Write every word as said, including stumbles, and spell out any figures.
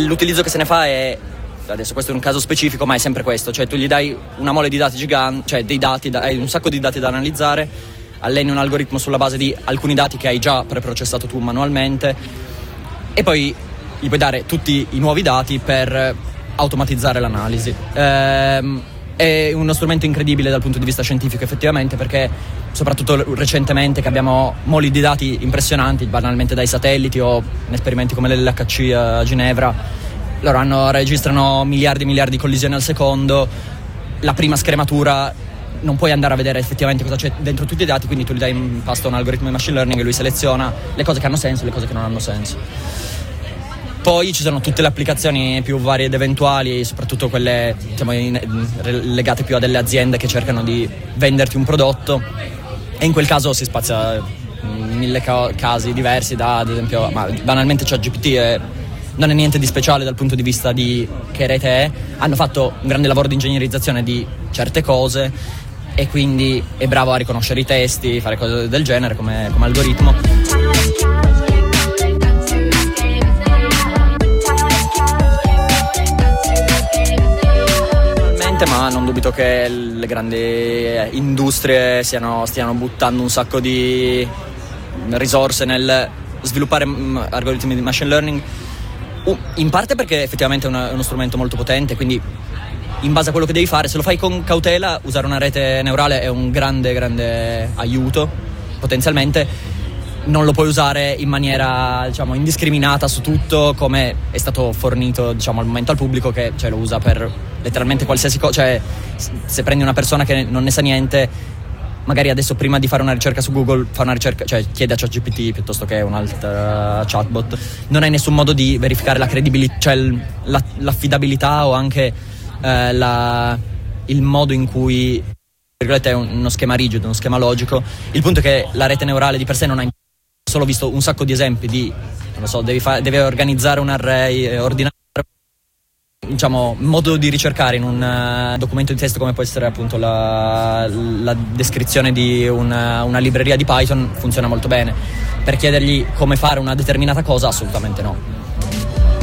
l'utilizzo che se ne fa è, adesso questo è un caso specifico, ma è sempre questo, cioè tu gli dai una mole di dati gigante, cioè dei dati, hai un sacco di dati da analizzare, alleni un algoritmo sulla base di alcuni dati che hai già preprocessato tu manualmente e poi gli puoi dare tutti i nuovi dati per automatizzare l'analisi. Ehm, è uno strumento incredibile dal punto di vista scientifico effettivamente, perché soprattutto recentemente che abbiamo moli di dati impressionanti, banalmente dai satelliti o in esperimenti come l'L H C a Ginevra, loro hanno, registrano miliardi e miliardi di collisioni al secondo, la prima scrematura non puoi andare a vedere effettivamente cosa c'è dentro tutti i dati, quindi tu gli dai in pasto un algoritmo di machine learning e lui seleziona le cose che hanno senso e le cose che non hanno senso. Poi ci sono tutte le applicazioni più varie ed eventuali, soprattutto quelle diciamo, in, legate più a delle aziende che cercano di venderti un prodotto, e in quel caso si spazia in mille ca- casi diversi, da ad esempio, ma banalmente ChatGPT è, non è niente di speciale dal punto di vista di che rete è, hanno fatto un grande lavoro di ingegnerizzazione di certe cose e quindi è bravo a riconoscere i testi, fare cose del genere come, come algoritmo. Ma non dubito che le grandi industrie stiano, stiano buttando un sacco di risorse nel sviluppare algoritmi di machine learning, in parte perché effettivamente è una, uno strumento molto potente, quindi in base a quello che devi fare, se lo fai con cautela, usare una rete neurale è un grande grande aiuto potenzialmente. Non lo puoi usare in maniera diciamo indiscriminata su tutto, come è stato fornito diciamo al momento al pubblico, che cioè, lo usa per letteralmente qualsiasi cosa. Cioè se prendi una persona che non ne sa niente, magari adesso prima di fare una ricerca su Google fa una ricerca, cioè chiede a ChatGPT piuttosto che un'altra chatbot, non hai nessun modo di verificare la credibilità, cioè la, l'affidabilità o anche eh, la, il modo in cui è uno schema rigido, uno schema logico. Il punto è che la rete neurale di per sé non ha solo visto un sacco di esempi di, non lo so, devi, fa- devi organizzare un array, eh, ordinare diciamo modo di ricercare in un uh, documento di testo come può essere appunto la, la descrizione di una, una libreria di Python, funziona molto bene. Per chiedergli come fare una determinata cosa assolutamente no.